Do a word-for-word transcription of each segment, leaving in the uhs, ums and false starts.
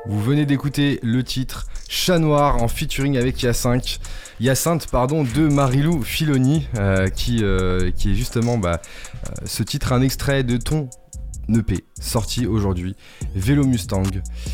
Vous venez d'écouter le titre Chat Noir en featuring avec Hyacinthe, Hyacinthe pardon, de Marilou Filoni, euh, qui, euh, qui est justement bah, euh, ce titre, un extrait de ton E P sorti aujourd'hui, Vélo Mustang,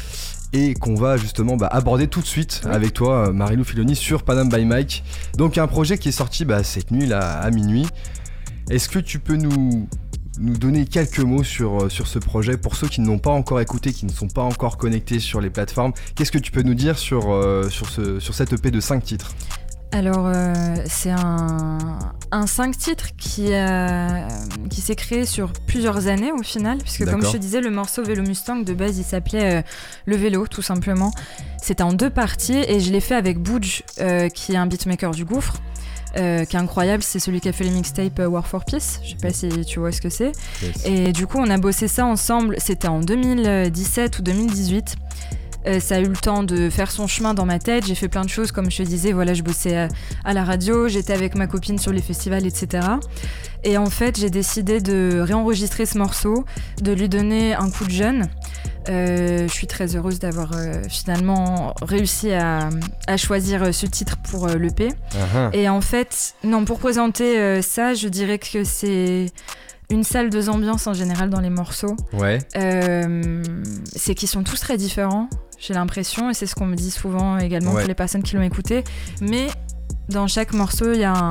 et qu'on va justement bah, aborder tout de suite oui. avec toi, Marilou Filoni, sur Panam by Mike. Donc un projet qui est sorti bah, cette nuit là à minuit. Est-ce que tu peux nous nous donner quelques mots sur, sur ce projet pour ceux qui ne l'ont pas encore écouté, qui ne sont pas encore connectés sur les plateformes? Qu'est-ce que tu peux nous dire sur, euh, sur, ce, sur cette E P de cinq titres? Alors euh, c'est un, un cinq titres qui, a, qui s'est créé sur plusieurs années au final, puisque D'accord. comme je te disais, le morceau Vélo Mustang de base il s'appelait euh, Le Vélo tout simplement. C'était en deux parties et je l'ai fait avec Boudj euh, qui est un beatmaker du Gouffre. Euh, qui est incroyable, c'est celui qui a fait les mixtapes War for Peace, je sais pas si tu vois ce que c'est. Yes. Et du coup on a bossé ça ensemble, c'était en deux mille dix-sept ou deux mille dix-huit. Euh, ça a eu le temps de faire son chemin dans ma tête, j'ai fait plein de choses, comme je te disais, voilà, je bossais à, à la radio, j'étais avec ma copine sur les festivals, et cetera. Et en fait j'ai décidé de réenregistrer ce morceau, de lui donner un coup de jeune. Euh, je suis très heureuse d'avoir euh, finalement réussi à, à choisir ce titre pour euh, l'E P. Uh-huh. Et en fait, non, pour présenter euh, ça, je dirais que c'est une salle de ambiance en général dans les morceaux. Ouais. Euh, c'est qu'ils sont tous très différents, j'ai l'impression, et c'est ce qu'on me dit souvent également ouais. pour les personnes qui l'ont écouté. Mais dans chaque morceau, il y a un,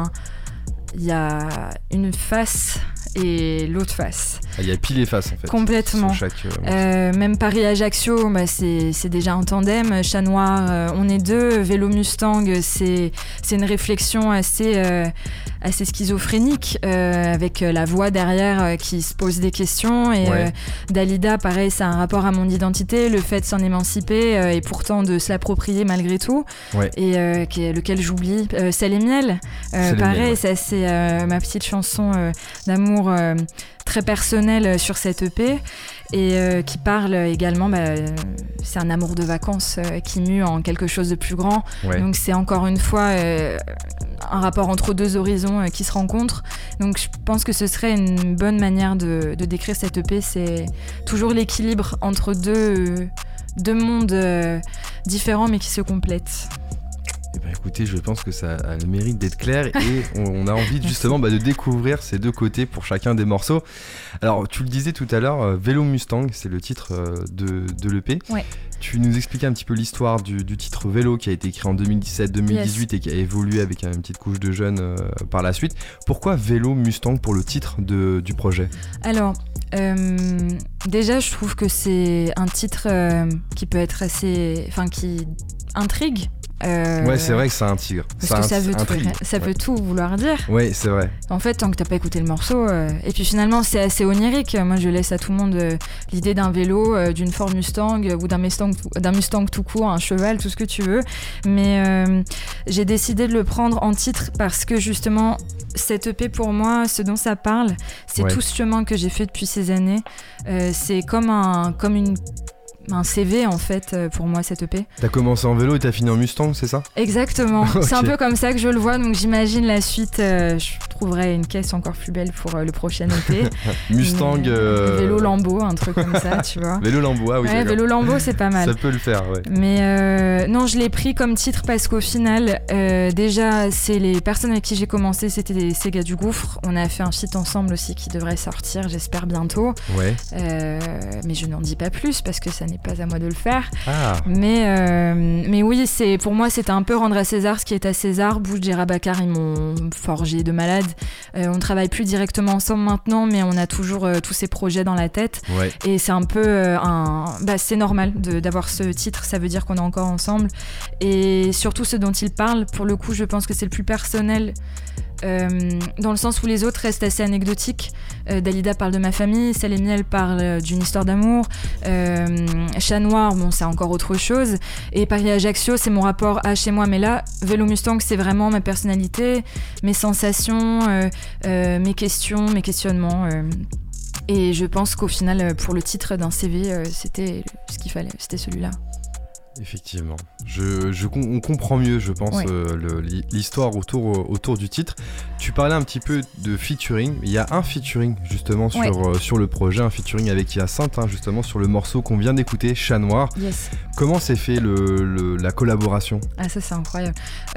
il y a une face et l'autre face. Il ah, y a pile et face en fait. Complètement. Chaque, euh, euh, même Paris-Ajaccio, bah, c'est, c'est déjà un tandem. Chat Noir, euh, on est deux. Vélo Mustang, c'est, c'est une réflexion assez, euh, assez schizophrénique, euh, avec la voix derrière euh, qui se pose des questions. Et ouais. euh, Dalida, pareil, c'est un rapport à mon identité, le fait de s'en émanciper euh, et pourtant de se l'approprier malgré tout. Ouais. Et euh, qui est, lequel j'oublie. Euh, Sel et Miel, euh, pareil, miel, ouais. ça, c'est euh, ma petite chanson euh, d'amour Euh, très personnel sur cette E P et euh, qui parle également, bah, euh, c'est un amour de vacances euh, qui mue en quelque chose de plus grand. Ouais. Donc c'est encore une fois euh, un rapport entre deux horizons euh, qui se rencontrent. Donc je pense que ce serait une bonne manière de, de décrire cette E P. C'est toujours l'équilibre entre deux, euh, deux mondes euh, différents mais qui se complètent. Eh ben écoutez, je pense que ça a le mérite d'être clair et on, on a envie de, justement bah, de découvrir ces deux côtés pour chacun des morceaux. Alors tu le disais tout à l'heure, euh, Vélo Mustang, c'est le titre euh, de, de l'E P. Ouais. Tu nous expliquais un petit peu l'histoire du, du titre Vélo qui a été écrit en deux mille dix-sept deux mille dix-huit yes. et qui a évolué avec une petite couche de jeunes euh, par la suite. Pourquoi Vélo Mustang pour le titre de, du projet? Alors euh, déjà je trouve que c'est un titre euh, qui peut être assez... enfin qui intrigue. Euh, ouais, c'est vrai que c'est un tigre. Parce ça que ça, veut tout, ça ouais. peut tout vouloir dire. Ouais, c'est vrai. En fait, tant que t'as pas écouté le morceau, euh, et puis finalement, c'est assez onirique. Moi, je laisse à tout le monde euh, l'idée d'un vélo, euh, d'une Ford Mustang euh, ou d'un Mustang, d'un Mustang tout court, un cheval, tout ce que tu veux. Mais euh, j'ai décidé de le prendre en titre parce que justement, cette E P pour moi, ce dont ça parle, c'est ouais. tout ce chemin que j'ai fait depuis ces années. Euh, c'est comme un, comme une un C V en fait pour moi cette E P. T'as commencé en vélo et t'as fini en Mustang, c'est ça? Exactement. Okay. C'est un peu comme ça que je le vois, donc j'imagine la suite, euh, je trouverai une caisse encore plus belle pour euh, le prochain E P. Mustang... Mais, euh... vélo Lambo, un truc comme ça, tu vois. Vélo Lambo, ah oui. Ouais, vélo Lambo, c'est pas mal. Ça peut le faire, ouais. Mais euh, non, je l'ai pris comme titre parce qu'au final, euh, déjà, c'est les personnes avec qui j'ai commencé, c'était des, ces gars du Gouffre. On a fait un feat ensemble aussi qui devrait sortir, j'espère bientôt. Ouais. Euh, mais je n'en dis pas plus parce que ça n'est pas à moi de le faire. Ah. Mais, euh, mais oui, c'est, pour moi, c'était un peu rendre à César ce qui est à César. Boudj et Rabakar, ils m'ont forgé de malade. Euh, on ne travaille plus directement ensemble maintenant, mais on a toujours euh, tous ces projets dans la tête. Ouais. Et c'est un peu euh, un... Bah, c'est normal de, d'avoir ce titre, ça veut dire qu'on est encore ensemble. Et surtout ce dont il parle, pour le coup, je pense que c'est le plus personnel. Euh, dans le sens où les autres restent assez anecdotiques. Euh, Dalida parle de ma famille, Sel et Miel parle euh, d'une histoire d'amour, euh, Chat Noir, bon, c'est encore autre chose, et Paris-Ajaccio, c'est mon rapport à chez moi, mais là, Vélo Mustang, c'est vraiment ma personnalité, mes sensations, euh, euh, mes questions, mes questionnements. Euh, et je pense qu'au final, pour le titre d'un C V, euh, c'était ce qu'il fallait, c'était celui-là. Effectivement, je, je, on comprend mieux, je pense, ouais. euh, le, l'histoire autour, autour du titre. Tu parlais un petit peu de featuring. Il y a un featuring justement sur, ouais. euh, sur le projet, un featuring avec Hyacinthe, hein, justement sur le morceau qu'on vient d'écouter, Chat Noir. Yes. Comment s'est fait le, le, la collaboration ? Ah ça c'est incroyable.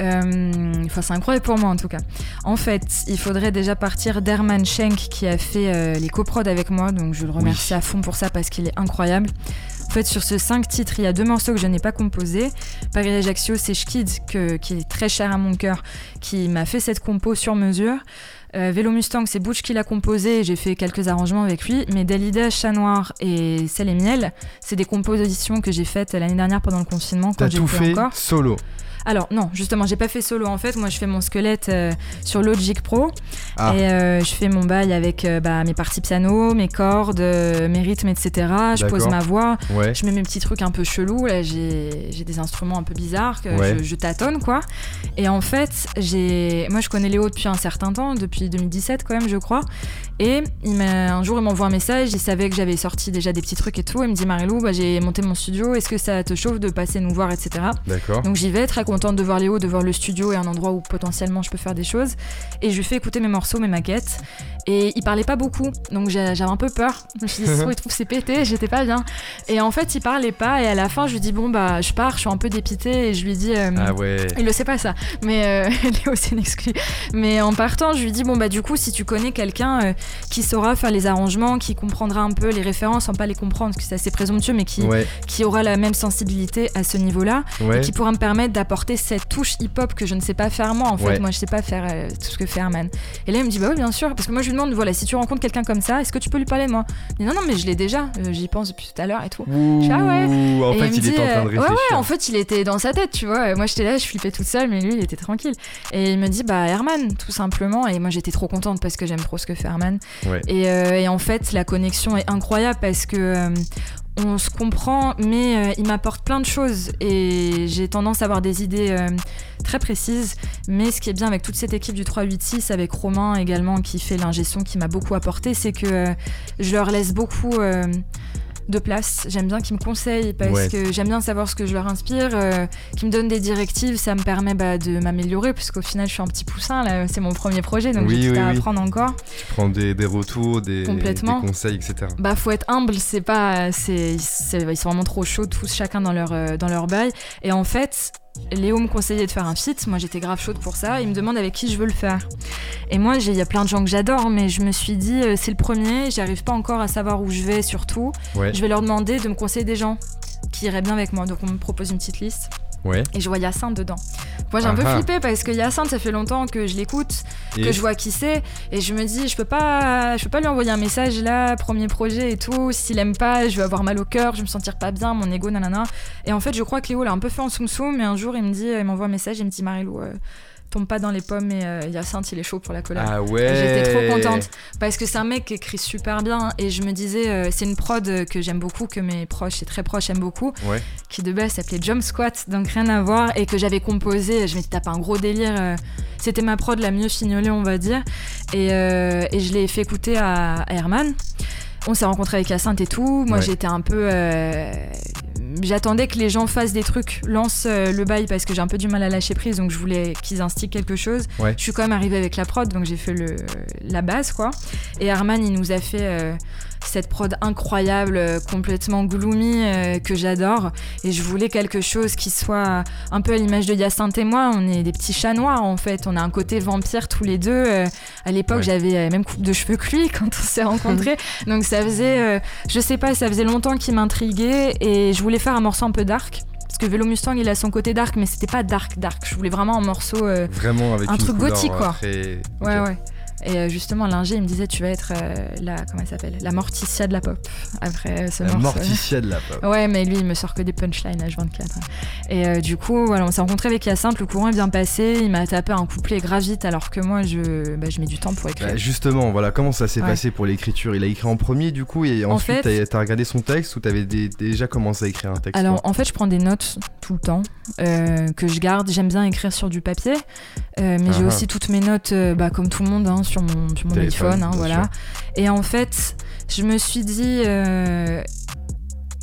Euh, enfin c'est incroyable pour moi en tout cas. En fait, il faudrait déjà partir d'Herman Schenk qui a fait euh, les coprods avec moi, donc je le remercie oui. à fond pour ça parce qu'il est incroyable. En fait, sur ce cinq titres, il y a deux morceaux que je n'ai pas composés. Paris Ajaccio, c'est Schkid, que, qui est très cher à mon cœur, qui m'a fait cette compo sur mesure. Euh, Vélo Mustang, c'est Butch qui l'a composé, et j'ai fait quelques arrangements avec lui. Mais Dalida, Chat Noir et Sel et Miel, c'est des compositions que j'ai faites l'année dernière pendant le confinement. Quand T'as j'ai tout fait encore. Solo ? Alors non, justement, j'ai pas fait solo en fait. Moi, je fais mon squelette euh, sur Logic Pro ah. et euh, je fais mon bail avec euh, bah, mes parties piano, mes cordes, euh, mes rythmes, et cetera. Je D'accord. pose ma voix, ouais. je mets mes petits trucs un peu chelous. Là, j'ai, j'ai des instruments un peu bizarres que ouais. je, je tâtonne quoi. Et en fait, j'ai, moi, je connais Léo depuis un certain temps, depuis deux mille dix-sept quand même, je crois. Et il m'a... un jour, il m'envoie un message. Il savait que j'avais sorti déjà des petits trucs et tout. Il me dit Marilou, bah, j'ai monté mon studio. Est-ce que ça te chauffe de passer nous voir, et cetera. D'accord. Donc j'y vais, très contente de voir Léo, de voir le studio et un endroit où potentiellement je peux faire des choses. Et je lui fais écouter mes morceaux, mes maquettes. Et il parlait pas beaucoup, donc j'avais un peu peur. Je me suis dit, il trouve c'est pété, j'étais pas bien. Et en fait, il parlait pas. Et à la fin, je lui dis bon bah je pars, je suis un peu dépitée. Et je lui dis, euh, ah ouais. Il le sait pas ça, mais euh, Léo c'est une exclue. Mais en partant, je lui dis bon bah du coup, si tu connais quelqu'un euh, qui saura faire les arrangements, qui comprendra un peu les références, sans pas les comprendre, parce que c'est assez présomptueux, mais qui ouais. qui aura la même sensibilité à ce niveau-là, ouais. et qui pourra me permettre d'apporter cette touche hip-hop que je ne sais pas faire moi en fait. Ouais. Moi je sais pas faire euh, tout ce que fait Herman. Et là il me dit bah oui bien sûr, parce que moi je lui demande voilà si tu rencontres quelqu'un comme ça, est-ce que tu peux lui parler de moi? Il dit non non mais je l'ai déjà, euh, j'y pense depuis tout à l'heure et tout. Ouh, je dis, ah ouais. En et fait il, il était en train de réfléchir. Ouais ouais en fait il était dans sa tête tu vois. Moi j'étais là, je flippais toute seule mais lui il était tranquille. Et il me dit bah Herman tout simplement. Et moi j'étais trop contente parce que j'aime trop ce que fait Herman. Ouais. Et, euh, et en fait la connexion est incroyable parce que euh, on se comprend, mais euh, il m'apporte plein de choses et j'ai tendance à avoir des idées euh, très précises. Mais ce qui est bien avec toute cette équipe du trois huit six, avec Romain également qui fait l'ingé son, qui m'a beaucoup apporté, c'est que euh, je leur laisse beaucoup euh, de place. J'aime bien qu'ils me conseillent parce ouais. que j'aime bien savoir ce que je leur inspire, euh, qu'ils me donnent des directives, ça me permet bah, de m'améliorer parce qu'au final je suis un petit poussin, là, c'est mon premier projet donc oui, j'ai tout oui, à oui. apprendre encore. Tu prends des, des retours, des, des conseils, et cetera. Bah faut être humble, c'est pas, c'est, c'est, ils sont vraiment trop chauds tous chacun dans leur, euh, dans leur bail et en fait Léo me conseillait de faire un feat, moi j'étais grave chaude pour ça, il me demande avec qui je veux le faire. Et moi il y a plein de gens que j'adore, mais je me suis dit euh, c'est le premier, j'arrive pas encore à savoir où je vais surtout, ouais. je vais leur demander de me conseiller des gens qui iraient bien avec moi, donc on me propose une petite liste. Ouais. Et je vois Hyacinthe dedans. Moi j'ai un Aha. peu flippé parce que Hyacinthe ça fait longtemps que je l'écoute, et que je vois qui c'est et je me dis je peux pas je peux pas lui envoyer un message là, premier projet et tout, s'il aime pas je vais avoir mal au cœur, je vais me sentir pas bien, mon ego nanana. Et en fait je crois que Léo l'a un peu fait en soum soum, mais un jour il me dit il m'envoie un message, il me dit Marilou euh, tombe pas dans les pommes et euh, Hyacinthe il est chaud pour la collab. Ah ouais. Et j'étais trop contente parce que c'est un mec qui écrit super bien et je me disais euh, c'est une prod que j'aime beaucoup, que mes proches et très proches aiment beaucoup, ouais. qui de base s'appelait Jump Squat, donc rien à voir, et que j'avais composé, je m'étais tapé un gros délire, euh, c'était ma prod la mieux fignolée on va dire, et, euh, et je l'ai fait écouter à, à Herman. On s'est rencontrés avec Hyacinthe et tout. Moi, ouais. j'étais un peu... Euh... J'attendais que les gens fassent des trucs, lancent euh, le bail parce que j'ai un peu du mal à lâcher prise, donc je voulais qu'ils instillent quelque chose. Ouais. Je suis quand même arrivée avec la prod, donc j'ai fait le... la base, quoi. Et Herman, il nous a fait euh, cette prod incroyable, euh, complètement gloomy, euh, que j'adore. Et je voulais quelque chose qui soit un peu à l'image de Hyacinthe et moi. On est des petits chats noirs, en fait. On a un côté vampire tous les deux. Euh, à l'époque, ouais. j'avais la même coupe de cheveux que lui quand on s'est rencontrés. Donc ça faisait... Euh, je sais pas, ça faisait longtemps qu'il m'intriguait et je voulais faire un morceau un peu dark. Parce que Vélo Mustang, il a son côté dark, mais c'était pas dark dark. Je voulais vraiment un morceau... Euh, vraiment avec un une truc gothique, quoi. Très... Ouais, okay. ouais. Et euh, justement, l'ingé, il me disait, tu vas être euh, la, comment elle s'appelle, la Morticia de la pop. Après euh, ce la morceau. Morticia de la pop. Ouais, mais lui, il me sort que des punchlines H vingt-quatre. Et euh, du coup, voilà, on s'est rencontrés avec Hyacinthe, le courant est bien passé, il m'a tapé un couplet grave vite, alors que moi, je, bah, je mets du temps pour écrire. Bah, justement, voilà, comment ça s'est ouais. passé pour l'écriture? Il a écrit en premier, du coup, et ensuite, en fait, t'as, t'as regardé son texte ou t'avais des, déjà commencé à écrire un texte? Alors, toi en fait, je prends des notes tout le temps, euh, que je garde. J'aime bien écrire sur du papier, euh, mais ah j'ai ah. aussi toutes mes notes, euh, bah, comme tout le monde, hein, sur mon, sur mon téléphone, hein, voilà. Sûr. Et en fait, je me suis dit... Euh,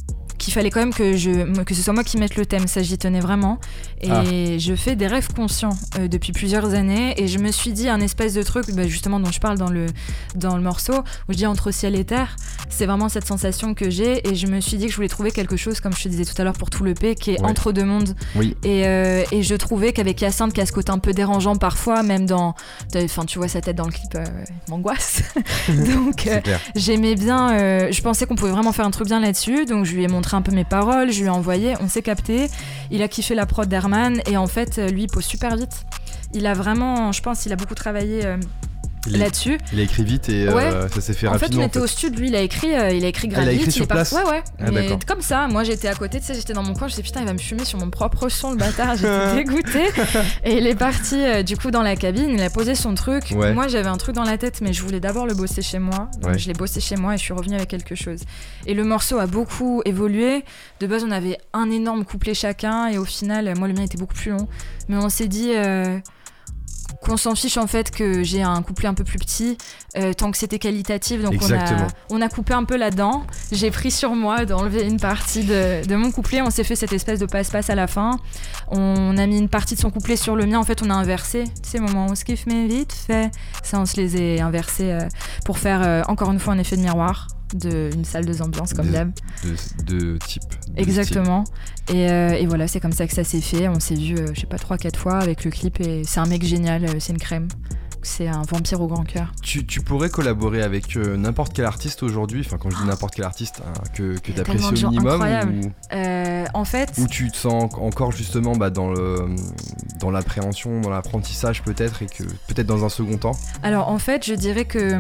Donc il fallait quand même que, je, que ce soit moi qui mette le thème, ça j'y tenais vraiment. Et ah. je fais des rêves conscients euh, depuis plusieurs années et je me suis dit un espèce de truc bah, justement dont je parle dans le, dans le morceau où je dis entre ciel et terre, c'est vraiment cette sensation que j'ai et je me suis dit que je voulais trouver quelque chose comme je te disais tout à l'heure pour tout le P qui est ouais. entre deux mondes. Oui. Et, euh, et je trouvais qu'avec Hyacinthe qui a ce côté un peu dérangeant parfois, même dans, enfin tu vois sa tête dans le clip, euh, m'angoisse. Donc euh, j'aimais bien, euh, je pensais qu'on pouvait vraiment faire un truc bien là-dessus, donc je lui ai montré un peu mes paroles, je lui ai envoyé, on s'est capté, il a kiffé la prod d'Herman et en fait lui il pose super vite. Il a vraiment, je pense, il a beaucoup travaillé euh, il là-dessus. A, il a écrit vite et ouais. euh, ça s'est fait en rapidement. Fait, on était au stud, lui il a écrit, euh, il a écrit grave ah, vite. Il a écrit sur il place. Par... Ouais ouais. Ah, mais comme ça, moi j'étais à côté, tu sais, j'étais dans mon coin, je me suis dit putain il va me fumer sur mon propre son le bâtard, j'étais dégoûtée. Et il est parti euh, du coup dans la cabine, il a posé son truc. Ouais. Moi j'avais un truc dans la tête, mais je voulais d'abord le bosser chez moi. Donc ouais. je l'ai bossé chez moi et je suis revenue avec quelque chose. Et le morceau a beaucoup évolué. De base on avait un énorme couplet chacun et au final, moi le mien était beaucoup plus long. Mais on s'est dit. Euh... qu'on s'en fiche en fait que j'ai un couplet un peu plus petit euh, tant que c'était qualitatif, donc on a, on a coupé un peu là-dedans. J'ai pris sur moi d'enlever une partie de, de mon couplet, on s'est fait cette espèce de passe-passe à la fin, on a mis une partie de son couplet sur le mien, en fait on a inversé, tu sais, moment où on se kiffe mais vite fait, ça on se les a inversés euh, pour faire euh, encore une fois un effet de miroir d'une salle de ambiance comme d'hab. De, de type. De Exactement. Et, euh, et voilà, c'est comme ça que ça s'est fait. On s'est vu, euh, je sais pas, trois quatre fois avec le clip et c'est un mec génial, euh, c'est une crème. C'est un vampire au grand cœur. Tu, tu pourrais collaborer avec euh, n'importe quel artiste aujourd'hui, enfin quand je dis n'importe quel artiste, hein, que, que tu apprécies au minimum ou... euh, en fait... Ou tu te sens encore justement bah, dans, le, dans l'appréhension, dans l'apprentissage peut-être, et que peut-être dans un second temps. Alors en fait, je dirais que...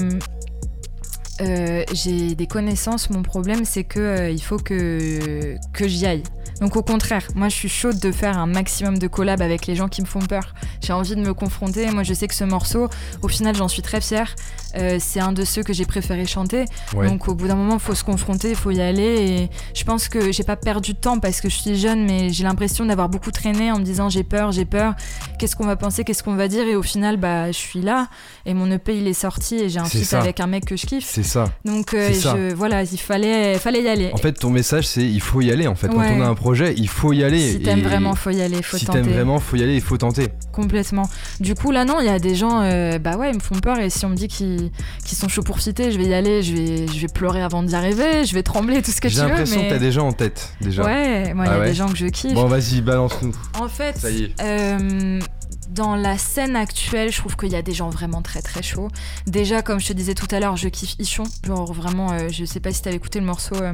Euh, j'ai des connaissances, mon problème c'est que euh, il faut que, que j'y aille. Donc au contraire, moi je suis chaude de faire un maximum de collabs avec les gens qui me font peur. J'ai envie de me confronter, moi je sais que ce morceau, au final j'en suis très fière. Euh, c'est un de ceux que j'ai préféré chanter. Ouais. Donc au bout d'un moment il faut se confronter, il faut y aller. Et je pense que j'ai pas perdu de temps parce que je suis jeune, mais j'ai l'impression d'avoir beaucoup traîné en me disant j'ai peur, j'ai peur, qu'est-ce qu'on va penser, qu'est-ce qu'on va dire. Et au final bah je suis là et mon E P il est sorti et j'ai un feat avec un mec que je kiffe. C'est ça. Donc euh, je, ça. voilà, il fallait, fallait y aller. En fait ton message c'est il faut y aller en fait. Ouais. Quand on a un projet il faut y aller. Si t'aimes vraiment faut y aller, faut si tenter. Si t'aimes vraiment faut y aller, il faut tenter. Complètement. Du coup là non, il y a des gens euh, bah ouais ils me font peur et si on me dit qu'ils, qu'ils sont chauds pour citer, je vais y aller, je vais, je vais pleurer avant d'y arriver, je vais trembler, tout ce que J'ai tu veux. J'ai l'impression mais... que t'as des gens en tête déjà. Ouais, moi il ah y a ouais. des gens que je kiffe. Bon vas-y balance-nous. En fait, ça y est. Euh, dans la scène actuelle, je trouve qu'il y a des gens vraiment très très chauds. Déjà, comme je te disais tout à l'heure, je kiffe Ichon. Genre vraiment, euh, je sais pas si t'avais écouté le morceau. Euh,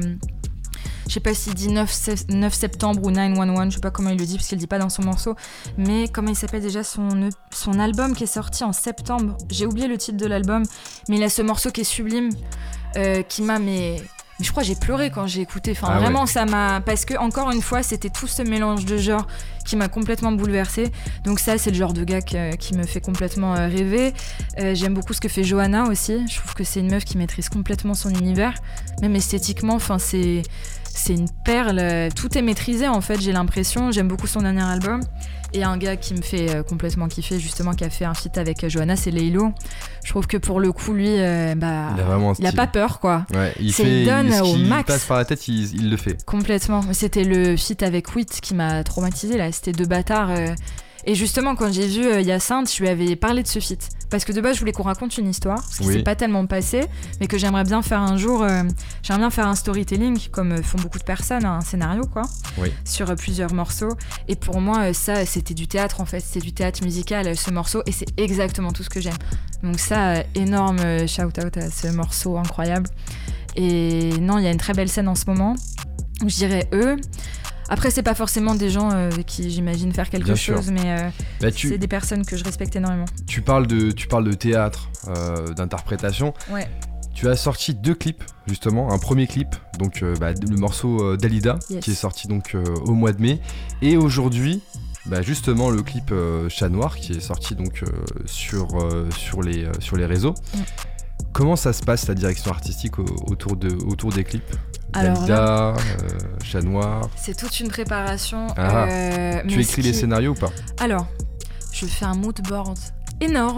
je sais pas s'il dit neuf septembre ou neuf un un, je sais pas comment il le dit parce qu'il le dit pas dans son morceau. Mais comment il s'appelle déjà son, son album qui est sorti en septembre. J'ai oublié le titre de l'album, mais il a ce morceau qui est sublime, euh, qui m'a mais... Mais je crois que j'ai pleuré quand j'ai écouté. Enfin, ah vraiment, ouais. ça m'a. Parce que, encore une fois, c'était tout ce mélange de genres qui m'a complètement bouleversée. Donc, ça, c'est le genre de gars que, qui me fait complètement euh, rêver. Euh, j'aime beaucoup ce que fait Johanna aussi. Je trouve que c'est une meuf qui maîtrise complètement son univers. Même esthétiquement, enfin, c'est. C'est une perle. Tout est maîtrisé, en fait, j'ai l'impression. J'aime beaucoup son dernier album. Et un gars qui me fait euh, complètement kiffer, justement, qui a fait un feat avec euh, Johanna, c'est Laylo. Je trouve que pour le coup, lui, euh, bah, il a, vraiment il a pas peur, quoi. Ouais, il c'est fait, il donne il, au il max. passe par la tête, il, il le fait. Complètement. C'était le feat avec Witt qui m'a traumatisé là. C'était deux bâtards. Euh... Et justement, quand j'ai vu euh, Hyacinthe, je lui avais parlé de ce feat. Parce que de base, je voulais qu'on raconte une histoire, ce qui oui. s'est pas tellement passé, mais que j'aimerais bien faire un jour. Euh, j'aimerais bien faire un storytelling, comme font beaucoup de personnes, un scénario, quoi, oui. sur euh, plusieurs morceaux. Et pour moi, euh, ça, c'était du théâtre, en fait. C'était du théâtre musical, euh, ce morceau, et c'est exactement tout ce que j'aime. Donc ça, euh, énorme euh, shout-out à ce morceau incroyable. Et non, il y a une très belle scène en ce moment. Je dirais eux. Après, c'est pas forcément des gens euh, qui j'imagine faire quelque Bien chose, sûr. mais euh, bah, tu, c'est des personnes que je respecte énormément. Tu parles de, tu parles de théâtre, euh, d'interprétation. Ouais. Tu as sorti deux clips, justement. Un premier clip, donc euh, bah, le morceau euh, Dalida, yes. qui est sorti donc euh, au mois de mai. Et aujourd'hui, bah, justement, le clip euh, Chat Noir, qui est sorti donc euh, sur, euh, sur, les, euh, sur les réseaux. Mm. Comment ça se passe, la direction artistique au, autour, de, autour des clips ? Alors, Dalida, euh, Chat Noir. C'est toute une préparation. Ah, euh, tu écris qui... les scénarios ou pas ? Alors, je fais un mood board énorme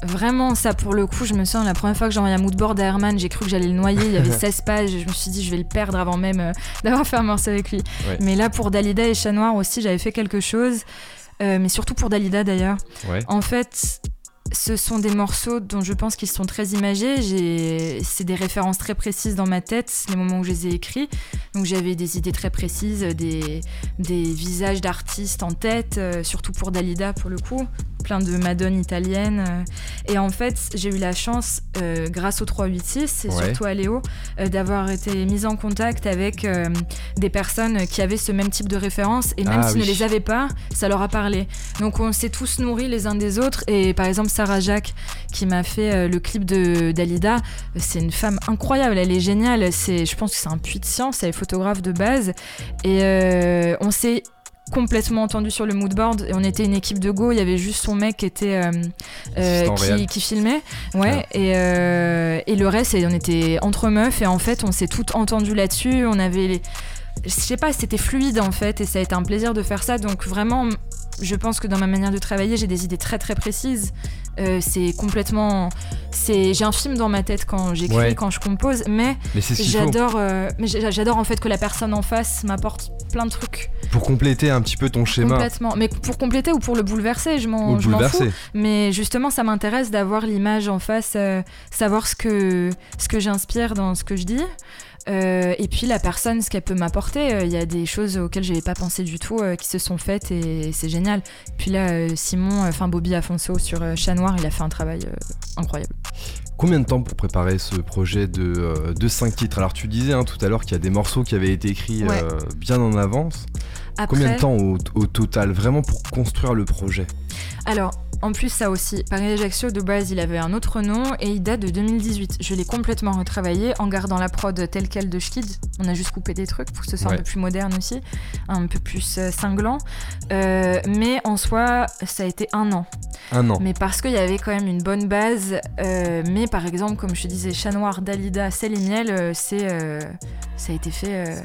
vraiment, ça pour le coup, je me souviens, la première fois que j'ai envoyé un moodboard à Herman, j'ai cru que j'allais le noyer, il y avait seize pages, je me suis dit je vais le perdre avant même euh, d'avoir fait un morceau avec lui. Ouais. Mais là, pour Dalida et Chat Noir aussi, j'avais fait quelque chose, euh, mais surtout pour Dalida d'ailleurs. Ouais. En fait, ce sont des morceaux dont je pense qu'ils sont très imagés. J'ai... C'est des références très précises dans ma tête, les moments où je les ai écrits. Donc j'avais des idées très précises, des, des visages d'artistes en tête, euh, surtout pour Dalida pour le coup, plein de madones italiennes. Euh, et en fait, j'ai eu la chance, euh, grâce au trois huit six et ouais. surtout à Léo, euh, d'avoir été mise en contact avec euh, des personnes qui avaient ce même type de références. Et même ah, s'ils oui. ne les avaient pas, ça leur a parlé. Donc on s'est tous nourris les uns des autres. Et par exemple, Sarah Jacques, qui m'a fait euh, le clip de Dalida, c'est une femme incroyable, elle est géniale. C'est, je pense que c'est un puits de science, elle est photographe de base. Et euh, on s'est complètement entendu sur le moodboard et on était une équipe de go, il y avait juste son mec qui était euh, euh, qui, qui filmait ouais, ouais. Et, euh, et le reste on était entre meufs et en fait on s'est toutes entendues là-dessus, on avait les... je sais pas, c'était fluide en fait et ça a été un plaisir de faire ça, donc vraiment je pense que dans ma manière de travailler j'ai des idées très très précises. Euh, c'est complètement c'est j'ai un film dans ma tête quand j'écris, ouais. quand je compose, mais, mais j'adore euh, mais j'adore en fait que la personne en face m'apporte plein de trucs pour compléter un petit peu ton schéma. Complètement, mais pour compléter ou pour le bouleverser, je m'en, je m'en fous, mais justement ça m'intéresse d'avoir l'image en face, euh, savoir ce que ce que j'inspire dans ce que je dis. Euh, et puis la personne, ce qu'elle peut m'apporter, il euh, y a des choses auxquelles j'avais pas pensé du tout euh, qui se sont faites et, et c'est génial. Puis là, euh, Simon, enfin euh, Bobby Afonso sur euh, Chat Noir, il a fait un travail euh, incroyable. Combien de temps pour préparer ce projet de, euh, de cinq titres ? Alors tu disais hein, tout à l'heure qu'il y a des morceaux qui avaient été écrits ouais. euh, bien en avance. Après, combien de temps au, au total vraiment pour construire le projet ? Alors, en plus, ça aussi, Paris Ajaccio, de base, il avait un autre nom et il date de deux mille dix-huit. Je l'ai complètement retravaillé en gardant la prod telle quelle de Schkid. On a juste coupé des trucs pour que ce soit ouais. un peu plus moderne aussi, un peu plus euh, cinglant. Euh, mais en soi, ça a été un an. Un an. Mais parce qu'il y avait quand même une bonne base. Euh, mais par exemple, comme je te disais, Chat Noir, Dalida, Sel et Miel, euh, c'est, euh, ça a été fait... Euh,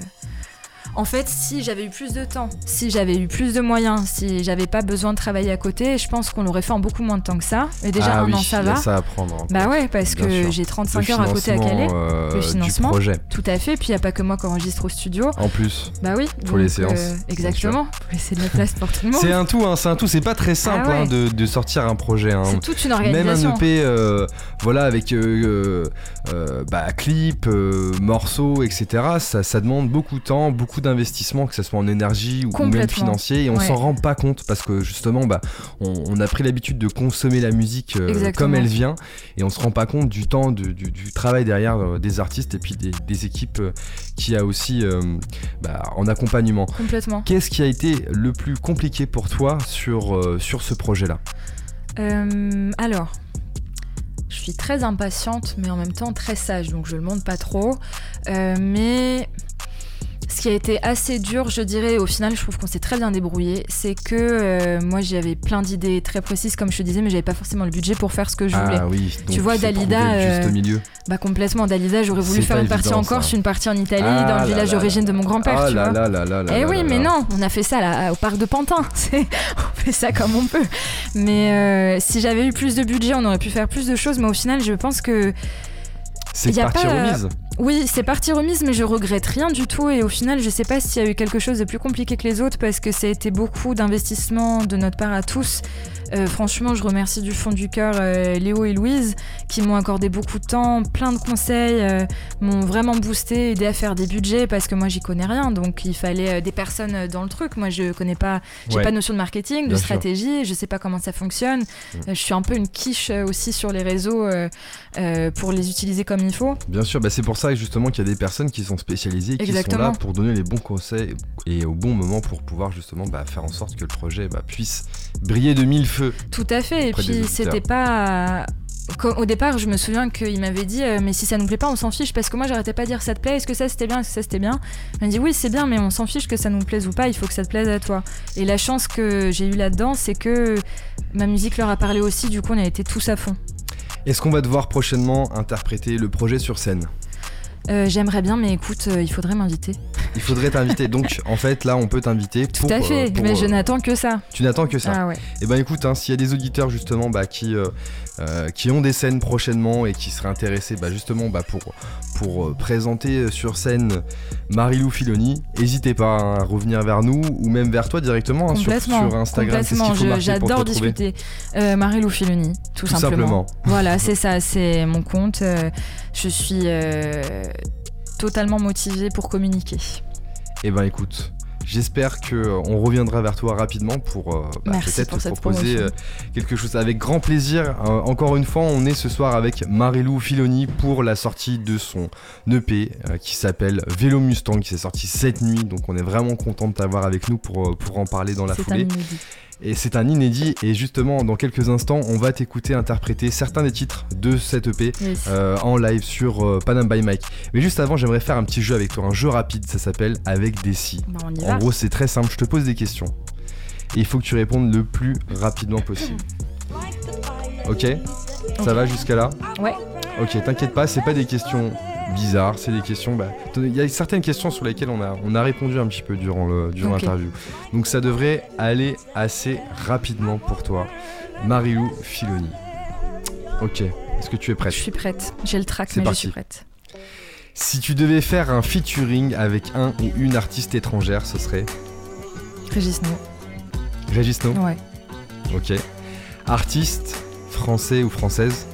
En fait, si j'avais eu plus de temps, si j'avais eu plus de moyens, si j'avais pas besoin de travailler à côté, je pense qu'on l'aurait fait en beaucoup moins de temps que ça. Et déjà, ah un oui, an, ça va. Il y a ça à prendre. Bah ouais, parce Bien que sûr. J'ai trente-cinq heures à côté à caler. Euh, le financement. Du projet. Tout à fait. Puis il n'y a pas que moi qui enregistre au studio. En plus. Bah oui. Pour donc, les séances. Euh, exactement. Pour laisser de la place pour tout le monde. C'est un tout, hein, c'est un tout. C'est pas très simple ah ouais. hein, de, de sortir un projet. Hein. C'est toute une organisation. Même un E P, euh, voilà, avec euh, euh, bah, clip, euh, morceaux, et cetera. Ça, ça demande beaucoup de temps, beaucoup d'investissement, que ce soit en énergie ou même financier, et on ouais. s'en rend pas compte parce que justement bah, on, on a pris l'habitude de consommer la musique euh, comme elle vient et on se rend pas compte du temps, de, du, du travail derrière euh, des artistes et puis des, des équipes euh, qu'il y a aussi euh, bah, en accompagnement. Complètement. Qu'est-ce qui a été le plus compliqué pour toi sur, euh, sur ce projet-là ? euh, Alors... Je suis très impatiente, mais en même temps très sage, donc je le montre pas trop. Euh, mais ce qui a été assez dur, je dirais, au final, je trouve qu'on s'est très bien débrouillé, c'est que euh, moi, j'avais plein d'idées très précises, comme je te disais, mais j'avais pas forcément le budget pour faire ce que je voulais. Ah oui, donc tu vois, Dalida, le juste milieu. Euh, bah complètement. Dalida, j'aurais voulu c'est faire une évident, partie en Corse, ça. une partie en Italie, ah dans le village là d'origine là de mon grand-père, ah tu là vois. Là là là là Eh là oui, là mais là. non, on a fait ça là, au parc de Pantin. C'est... on fait ça comme on peut. Mais euh, si j'avais eu plus de budget, on aurait pu faire plus de choses, mais au final, je pense que c'est partie pas, remise. Euh, oui, c'est partie remise, mais je regrette rien du tout. Et au final, je sais pas s'il y a eu quelque chose de plus compliqué que les autres parce que ça a été beaucoup d'investissement de notre part à tous. Euh, franchement, je remercie du fond du cœur euh, Léo et Louise qui m'ont accordé beaucoup de temps, plein de conseils, euh, m'ont vraiment boosté, aidé à faire des budgets parce que moi j'y connais rien, donc il fallait euh, des personnes dans le truc. Moi je connais pas, j'ai ouais. pas de notion de marketing, de Bien stratégie, sûr. Je sais pas comment ça fonctionne. Mmh. Euh, je suis un peu une quiche euh, aussi sur les réseaux euh, euh, pour les utiliser comme il faut. Bien sûr, bah c'est pour ça justement qu'il y a des personnes qui sont spécialisées, et qui Exactement. sont là pour donner les bons conseils et au bon moment pour pouvoir justement bah, faire en sorte que le projet bah, puisse briller de mille feux. Tout à fait, et puis c'était pas... Au départ, je me souviens qu'il m'avait dit euh, mais si ça nous plaît pas, on s'en fiche, parce que moi j'arrêtais pas de dire ça te plaît, est-ce que ça c'était bien, est-ce que ça c'était bien. Il m'a dit oui c'est bien, mais on s'en fiche que ça nous plaise ou pas, il faut que ça te plaise à toi. Et la chance que j'ai eue là-dedans, c'est que ma musique leur a parlé aussi, du coup on a été tous à fond. Est-ce qu'on va devoir prochainement interpréter le projet sur scène ? Euh, j'aimerais bien, mais écoute, euh, il faudrait m'inviter. Il faudrait t'inviter. Donc, en fait, là, on peut t'inviter pour. Tout à fait, euh, pour, mais je euh, n'attends que ça. Tu n'attends que ça. Ah ouais. Et ben écoute, hein, s'il y a des auditeurs justement bah, qui, euh, euh, qui ont des scènes prochainement et qui seraient intéressés bah, justement bah, pour, pour euh, présenter sur scène Marie-Lou Filoni, n'hésitez pas hein, à revenir vers nous ou même vers toi directement hein, sur, sur Instagram. C'est ce qu'il faut je, marquer j'adore pour te discuter. Euh, Marie-Lou Filoni, tout, tout simplement. simplement. Voilà, c'est ça, c'est mon compte. Euh, je suis euh, totalement motivée pour communiquer. Et ben écoute. J'espère qu'on reviendra vers toi rapidement pour euh, bah, peut-être pour te proposer euh, quelque chose avec grand plaisir. Euh, encore une fois, on est ce soir avec Marie-Lou Filoni pour la sortie de son E P euh, qui s'appelle Vélo Mustang, qui s'est sorti cette nuit. Donc on est vraiment content de t'avoir avec nous pour, pour en parler dans la c'est foulée. Un inédit. Et c'est un inédit et justement dans quelques instants on va t'écouter interpréter certains des titres de cette E P yes. euh, en live sur euh, Panam by Mike. Mais juste avant j'aimerais faire un petit jeu avec toi, un jeu rapide, ça s'appelle Avec des si. Bah, on y en va. gros c'est très simple, je te pose des questions et il faut que tu répondes le plus rapidement possible. Ok, ça okay. va jusqu'à là? Ouais. Ok, t'inquiète pas, c'est pas des questions bizarres, c'est des questions... Bah, il y a certaines questions sur lesquelles on a, on a répondu un petit peu durant, le, durant okay. l'interview. Donc ça devrait aller assez rapidement pour toi. Marie-Lou Filoni. Ok, est-ce que tu es prête? Je suis prête, j'ai le track c'est mais parti. Je suis prête. Si tu devais faire un featuring avec un ou une artiste étrangère, ce serait? Régis No. Régis No? Ouais. Ok. Artiste français ou française?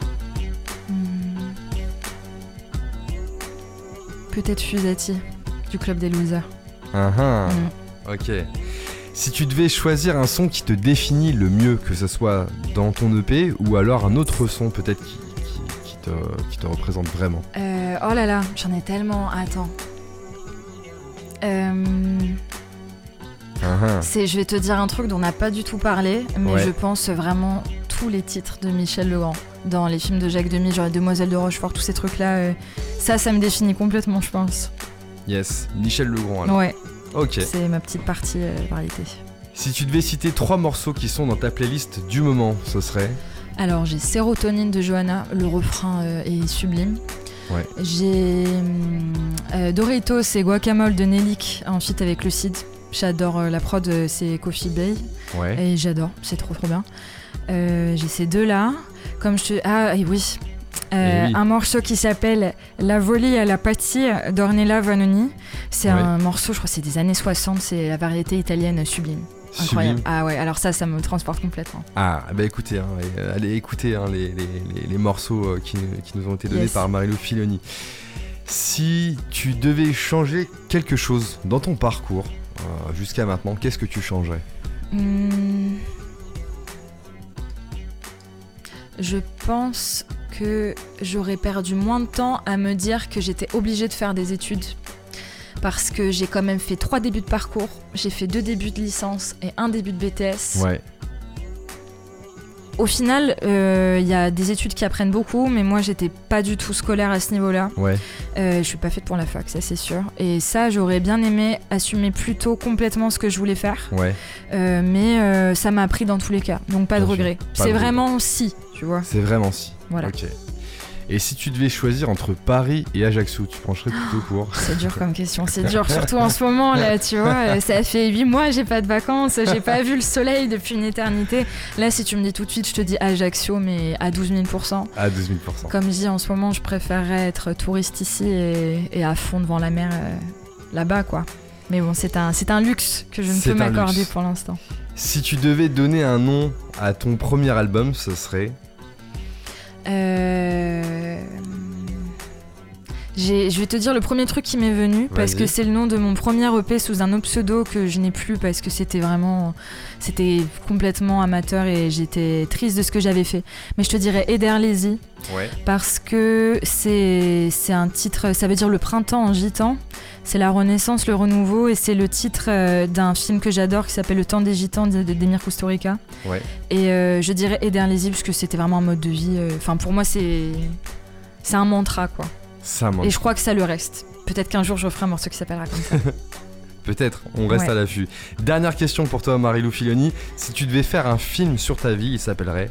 Peut-être Fusati, du Club des Losers. Ah ah, mm. Ok. Si tu devais choisir un son qui te définit le mieux, que ce soit dans ton E P ou alors un autre son peut-être qui, qui, qui, te, qui te représente vraiment. Euh, oh là là, j'en ai tellement. Attends. Euh... Ah ah. C'est, je vais te dire un truc dont on n'a pas du tout parlé, mais ouais. je pense vraiment tous les titres de Michel Legrand. Dans les films de Jacques Demy, genre Demoiselle de Rochefort, tous ces trucs-là, euh, ça, ça me définit complètement, je pense. Yes, Michel Legrand alors. Ouais. Ok. C'est ma petite partie euh, variété. Si tu devais citer trois morceaux qui sont dans ta playlist du moment, ce serait? Alors, j'ai Sérotonine de Johanna, le refrain euh, est sublime. Ouais. J'ai euh, Doritos et Guacamole de Nelik, en feat avec le Cid. J'adore euh, la prod, euh, c'est Coffee Bay. Ouais. Et j'adore, c'est trop trop bien. Euh, j'ai ces deux-là. Comme je te... Ah, et oui. Euh, et oui. Un morceau qui s'appelle La volée à la pâtie d'Ornella Vanoni. C'est ouais. un morceau, je crois, c'est des années soixante. C'est la variété italienne sublime. Incroyable. Sublime. Ah ouais, alors ça, ça me transporte complètement. Ah, bah écoutez, hein, allez écouter hein, les, les, les, les morceaux qui, qui nous ont été donnés yes. par Marie-Lou Filoni. Si tu devais changer quelque chose dans ton parcours euh, jusqu'à maintenant, qu'est-ce que tu changerais? mmh... Je pense que j'aurais perdu moins de temps à me dire que j'étais obligée de faire des études. Parce que j'ai quand même fait trois débuts de parcours. J'ai fait deux débuts de licence et un début de B T S. Ouais. Au final, il euh, y a des études qui apprennent beaucoup, mais moi, j'étais pas du tout scolaire à ce niveau-là. Ouais. Euh, je suis pas faite pour la fac, ça c'est sûr. Et ça, j'aurais bien aimé assumer plutôt complètement ce que je voulais faire. Ouais. Euh, mais euh, ça m'a appris dans tous les cas, donc pas bien de regret. C'est vraiment regret. Si, tu vois. C'est vraiment si. Voilà. Ok. Et si tu devais choisir entre Paris et Ajaccio, tu pencherais plutôt pour? C'est dur comme question, c'est dur, surtout en ce moment là, tu vois. Ça fait huit mois, j'ai pas de vacances, j'ai pas vu le soleil depuis une éternité. Là, si tu me dis tout de suite, je te dis Ajaccio, mais à douze mille pour cent. À douze mille pour cent. Comme je dis, en ce moment, je préférerais être touriste ici et, et à fond devant la mer euh, là-bas, quoi. Mais bon, c'est un, c'est un luxe que je ne c'est peux m'accorder luxe. Pour l'instant. Si tu devais donner un nom à ton premier album, ce serait? Euh... J'ai, je vais te dire le premier truc qui m'est venu. Vas-y. Parce que c'est le nom de mon premier E P sous un autre pseudo que je n'ai plus parce que c'était vraiment, c'était complètement amateur et j'étais triste de ce que j'avais fait. Mais je te dirais Eder Lazy. Ouais. Parce que c'est, c'est un titre, ça veut dire le printemps en gitan. C'est la renaissance, le renouveau et c'est le titre euh, d'un film que j'adore qui s'appelle Le temps des gitans d'Emir Kusturica. Ouais. Et euh, je dirais Eder Lazy parce que c'était vraiment un mode de vie. Enfin euh, pour moi c'est, c'est un mantra quoi. Ça, et je crois que ça le reste. Peut-être qu'un jour je ferai un morceau qui s'appellera comme ça. Peut-être, on reste ouais. à l'affût. Dernière question pour toi, Marie-Lou Filoni. Si tu devais faire un film sur ta vie, il s'appellerait?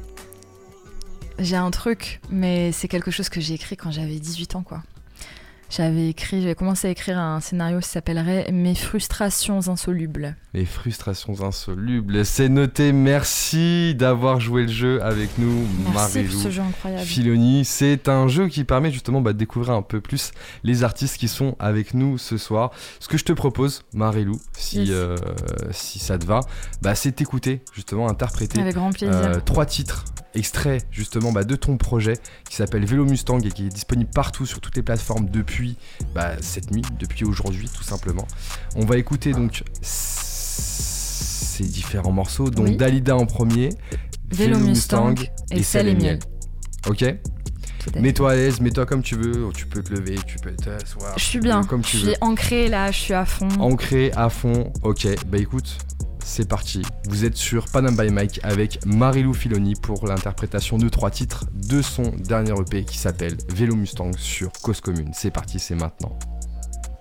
J'ai un truc, mais c'est quelque chose que j'ai écrit quand j'avais dix-huit ans, quoi. j'avais écrit, j'avais commencé à écrire un scénario qui s'appellerait Mes frustrations insolubles. Les frustrations insolubles, c'est noté. Merci d'avoir joué le jeu avec nous, Merci Marilou pour ce jeu incroyable. Filoni. C'est un jeu qui permet justement bah, de découvrir un peu plus les artistes qui sont avec nous ce soir. Ce que je te propose, Marilou, si, yes. euh, si ça te va, bah, c'est t'écouter, justement, interpréter avec grand plaisir. Euh, trois titres extraits justement bah, de ton projet qui s'appelle Vélo Mustang et qui est disponible partout sur toutes les plateformes depuis bah, cette nuit, depuis aujourd'hui tout simplement. On va écouter donc ces différents morceaux, donc oui. Dalida en premier, Vélo, Vélo Mustang, Mustang et, et Sel et Miel. Ok. Mets-toi à l'aise, mets-toi comme tu veux, tu peux te lever, tu peux t'asseoir. Je suis bien, comme tu je veux. suis ancrée là, je suis à fond. Ancrée à fond, ok, bah écoute. C'est parti, vous êtes sur Panam by Mike avec Marilou Filoni pour l'interprétation de trois titres de son dernier E P qui s'appelle Vélo Mustang sur Cause Commune. C'est parti, c'est maintenant.